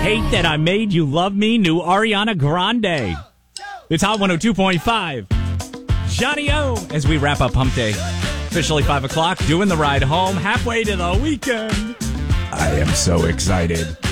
Hate That I Made You Love Me, new Ariana Grande. It's Hot 102.5. Johnny O, as we wrap up Hump Day. Officially 5 o'clock, doing the ride home, halfway to the weekend. I am so excited.